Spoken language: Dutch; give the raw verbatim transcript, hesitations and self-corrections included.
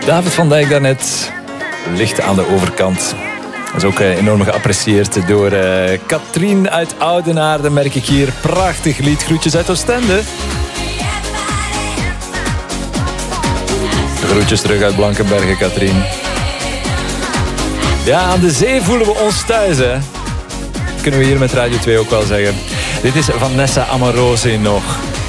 David van Dijk daarnet. Licht aan de overkant. Dat is ook enorm geapprecieerd door uh, Katrien uit Oudenaarde, merk ik hier. Prachtig lied. Groetjes uit Oostende. De groetjes terug uit Blankenberge, Katrien. Ja, aan de zee voelen we ons thuis, hè. Dat kunnen we hier met Radio twee ook wel zeggen. Dit is Vanessa Amorosi nog.